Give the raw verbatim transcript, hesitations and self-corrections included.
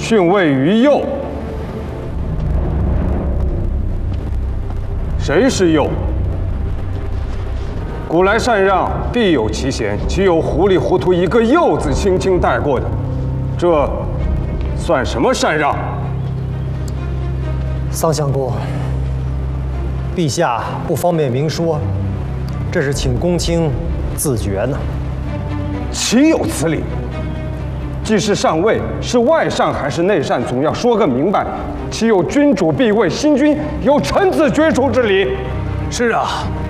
逊位于右。谁是右？古来禅让必有其贤，岂有糊里糊涂一个右字轻轻带过的？这算什么禅让？ 桑相公，陛下不方便明说，这是请公卿自决呢。 岂有此理！既是禅位，是外禅还是内禅，总要说个明白。岂有君主必位新君由臣子决出之理？ 是啊。